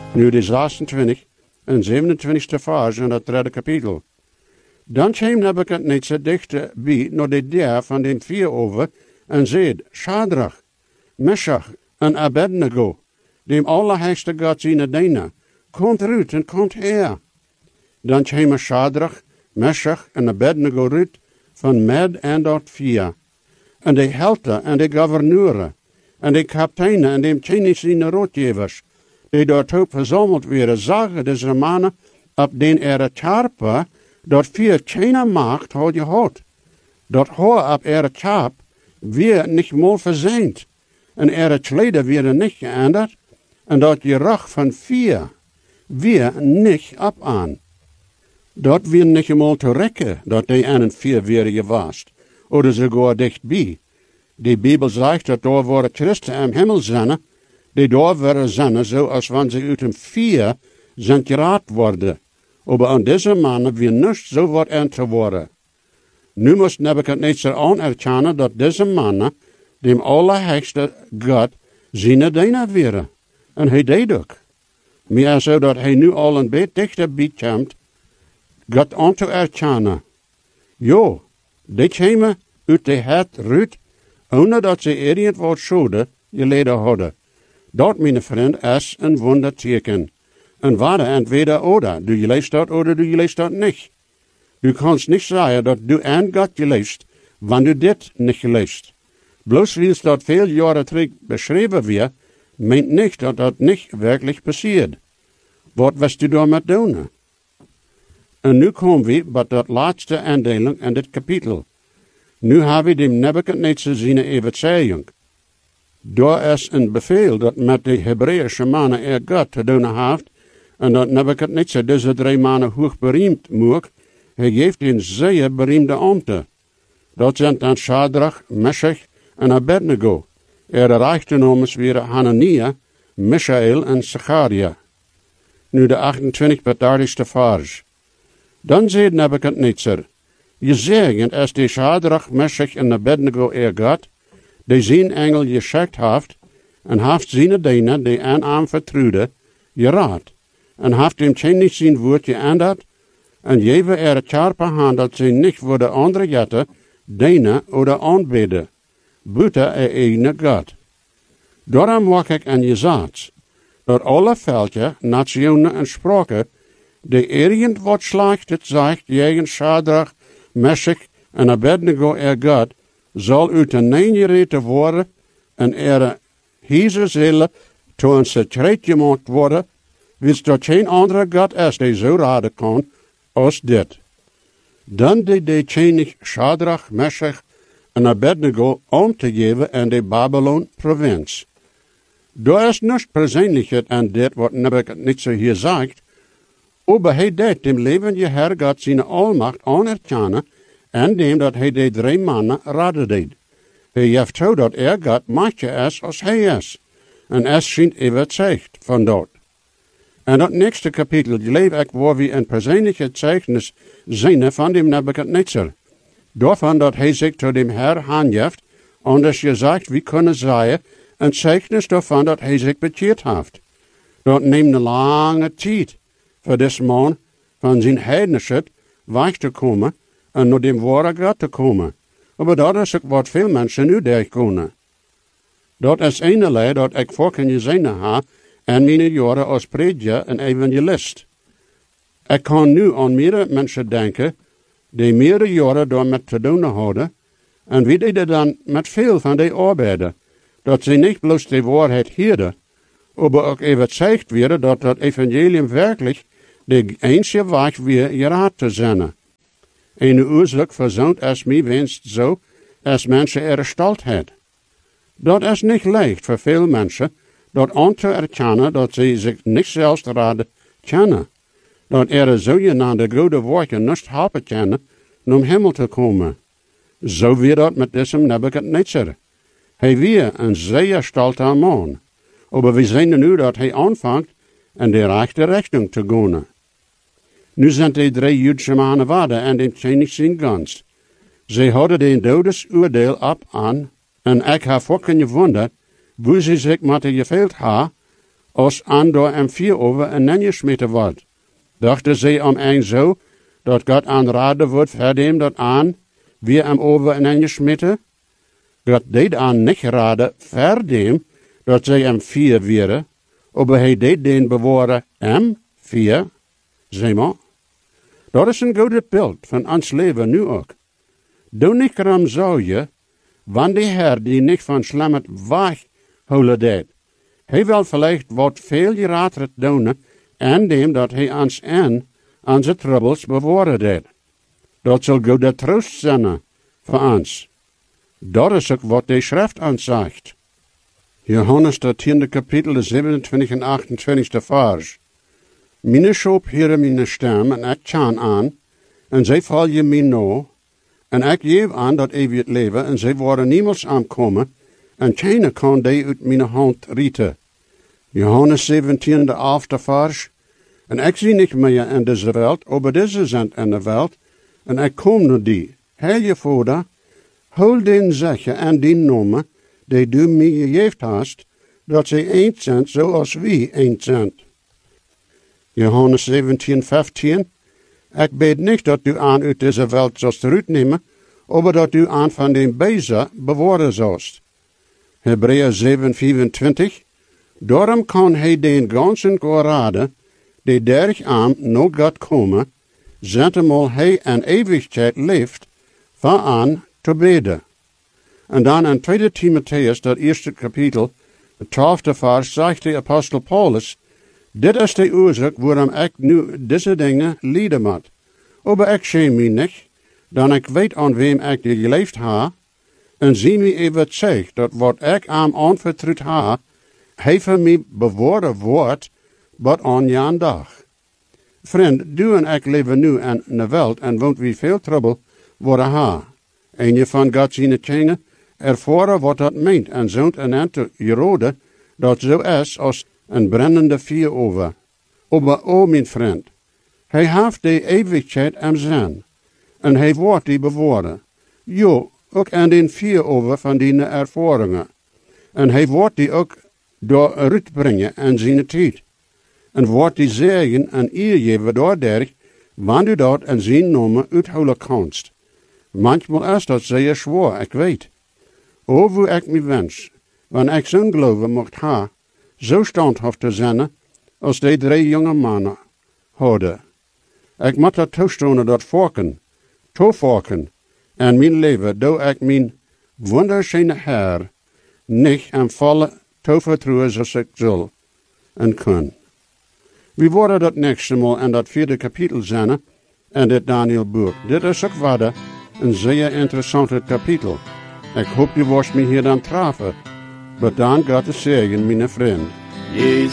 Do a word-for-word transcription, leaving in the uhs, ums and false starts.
Nu de zesentwintig en zevenentwintigste vers in het derde kapitel. Dan kwam Nebukadnezar dichterbij naar de deur van de vier over en zei, Shadrach, Meshach en Abednego, dem allerheiligste God zijn dienaar, komt uit en komt her. Dan kwamen Shadrach, Meshach en Abednego uit van med en dat vier. En de helden en de gouverneuren, en de kapiteinen en de Chinese roodgevers, die dort ook verzameld werden, zagen de Romanen op den ere charpe, dat vier keine macht had gehad. Dat hoor op ere charp weer niet mal verzeind, en ere kleden werden niet geändert, en dat je rach van vier weer niet op aan. Dat weer niet mal te rekken, dat die aan een vier weer gewast, oder sogar dichtbij. De Bibel zegt dat daar worden Christen am Himmel zijn, die daar worden zijn, zoals wanneer ze uit een vier zijn geraad worden. Maar aan deze mannen weer niet zo wordt aan te worden. Nu moest Nebukadnezar anerkennen dat deze mannen, dem allerheiligste God, zijn dienaar waren. En hij deed ook. Maar zodat hij nu al een beetje dichterbij komt, God aan te erkennen. Jo, die kwamen uit de hart ruit, ohne dat ze irgend wat schade geleden hadden. Dat, mijn vriend, is een wonderteken. En waarde entweder oder. Du leest dat oder du leest dat niet. Du kannst niet zeggen dat du aan God leest, wanneer du dit niet leest. Bloos wie dat veel jaren terug beschreven werd, meint niet dat dat niet werkelijk passiert. Wat was du daarmee doen? En nu komen we bij dat laatste aandeling in dit kapitel. Nu hebben we dem Nebukadnezar zijn overtuiging. Daar is een bevel dat met de Hebreeuwse mannen er God te doen heeft, en dat Nebukadnezar deze drie mannen hoog beroemd moet, hij geeft een zeer beroemde ambten. Dat zijn dan Shadrach, Meshach en Abednego. Er rijkdommen waren Hanania, Mishael en Zacharia. Nu de achtentwintig tot dertigste vers. Dan zei Nebukadnezar, je zegend als de Shadrach, Meshach en Abednego er God, die zijn engel geschikt heeft, en heeft zijn dienaar, die aan hem vertrouwde, geraad, en heeft hem niet zijn woord geändert, en geven er het scherpe hand dat ze niet voor de andere jetten, dienen oder aanbidden, buiten er eigen God. Daarom maak ik aan je zaad, dat alle veldje, nationen en spraken, die irgend wat slechtet zegt, tegen Shadrach, Meshach en Abednego er God, zal uit de neen gereten worden en er hieze zullen tot een secret gemaakt worden, wist dat geen andere God is die zo raden kan als dit. Dan deed de koning Shadrach, Meshach en Abednego om te geven in de Babylon-provincie. Daar is niets persoonlijker aan dit wat Nebukadnezar hier zegt, maar hij deed dem levende Heer God zijn almacht anerkennen en dem dat hij de drie mannen raden deed. Hij heeft zo dat er God machtiger is als hij is, en is schijnt overtuigd van dat. En dat nächste kapitel leef ik waar we een persoonlijke zeichnis zien van dem Nebukadnezar. Daarvan dat hij zich tot dem Heer aangeeft, anders gezegd, we kunnen zeggen, een zeichnis daarvan dat hij zich bekeerd heeft. Dat neemt een lange tijd voor deze man van zijn heidenschap weg te komen en naar dem ware God te komen. Maar dat is ook wat veel mensen nu durchkomen. Dat is eenerlei dat ik voor kan gezien heb in mijn jaren als prediker en evangelist. Ik kan nu aan meerdere mensen denken die meerdere jaren daarmee te doen hadden en wie deden dan met veel van die arbeiden, dat ze niet bloos de waarheid hielden, maar ook overtuigd werden dat dat evangelium werkelijk de enige weg weer geraad te zijn. En de oorzaak verzoont als mij wenst zo, als mensen er stoltheid. Dat is niet leicht voor veel mensen, dat aan te erkennen dat ze zich niet zelfs raden kennen. Dat er zogenaamde goede woorden niet helpen kunnen om hemel te komen. Zo weer dat met deze Nebukadnezar. Hij weer een zeer stolte man. Maar we zien nu dat hij aanvangt in de rechte richting te gaan. Nu zijn de drie Joodse mannen waarden en de koning zijn gans. Zij hadden de dodesoordeel op aan, en ik heb ook gewonderd, hoe ze zich moeten gefeild hebben, als aan door hem vier over en neergesmeten wordt. Dachten ze om een zo, dat God aanraden wordt voor dem dat aan, weer hem over en neergesmeten? God deed aan niet raden voor dem, dat zij hem vier wieren, maar hij deed den beworen hem vier, zeg maar. Dat is een goed beeld van ons leven nu ook. Doe niet ram zou je, want die Heer die niet van slammet wegholen deed. Hij wil vielleicht wat veel gerater doen, en dem dat hij ons en onze troubles beworen deed. Dat zal goede troost zijn voor ons. Dat is ook wat de schrift ons zegt. Johannes, dat tiende kapitel, de zevenentwintig en achtentwintigste vers. Mine schoop hier mijn stem, en ik kan aan, en zij val je mij nou, en ik geef aan dat eeuwig leven, en zij worden niemals aankomen, en keine kan die uit mijn hand rieten. Johannes zeventien, de elfde vers. En ik zie niet meer in deze wereld, aber deze zijn in de wereld, en ik kom naar die. Heer je vader, hol den zeggen en die noemen, die du mij gegeven hast, dat zij één zijn, zoals wij één zijn. Johannes zeventien, vijftien. Ik bid niet dat u aan uit deze wereld zult uitnemen, aber dat u aan van den Bezer bewaren zult. Hebreeën zeven, vierentwintig. Daarom kan hij den ganzen raden, die derg aan nog God komen, zentemal hij en eeuwigheid leeft, van aan te bidden. En dan in tweede Timotheus, dat eerste kapitel, de twaalfde vers, zegt de apostel Paulus, dit is de oorzaak waarom ik nu deze dingen lijden moet. Aber ik schäm mij niet, dan ik weet aan wem ik die geleefd ha, en zie mij even zegt dat wat ik aan aanvertrouwd ha, hij voor mij bewoorden wordt, wat aan jan dag. Vriend, du en ik leven nu in de wereld en woont wie veel trouble worden ha. En je van God zijn tjenen ervaren wat dat meent en zoont een aantal Jerode dat zo is als een brandende vuur over. Aber o mijn vriend, hij heeft de eeuwigheid am zin, en hij wordt die bewoorden. Jo, ook aan den vuur over van die ervaringen. En hij wordt die ook door uitbrengen en zijn tijd. En wordt die zegen en eer geven door derg, wanneer u dat en zijn noemen uithouden kanst. Manchmal is dat zeer zwaar, ik weet. O, hoe ik me wens, wanneer ik zo'n geloven mocht ha, zo standhaft te zijn, als die drie jonge mannen hadden. Ik moet dat toestonen dat vorken, toevorken, en mijn leven, doe ik mijn wonderschöne Heer, niet en volle toevertrouwen zoals ik zal en kan. We worden dat nächste Mal in dat vierde kapitel zijn, in dit Daniel-boek. Dit is ook verder een zeer interessante kapitel. Ik hoop je wordt me hier dan treffen. Bedankt God te zegen, mijn vriend.